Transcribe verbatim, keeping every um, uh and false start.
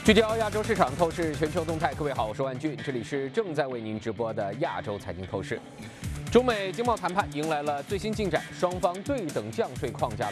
聚焦亚洲市场，透视全球动态。各位好，我是万俊，这里是正在为您直播的亚洲财经透视。中美经贸谈判迎来了最新进展，双方对等降税框架